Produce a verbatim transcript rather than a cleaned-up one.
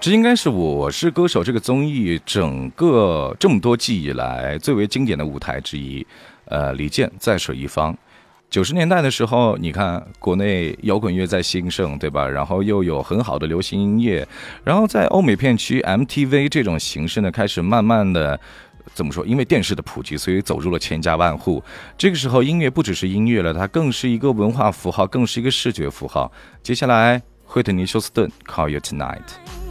这应该是我是歌手这个综艺整个这么多季以来最为经典的舞台之一。呃，李健在水一方。九十年代的时候，你看国内摇滚乐在兴盛，对吧？然后又有很好的流行音乐，然后在欧美片区 M T V 这种形式呢，开始慢慢的怎么说？因为电视的普及，所以走入了千家万户。这个时候，音乐不只是音乐了，它更是一个文化符号，更是一个视觉符号。接下来，惠特尼休斯顿 Call You Tonight。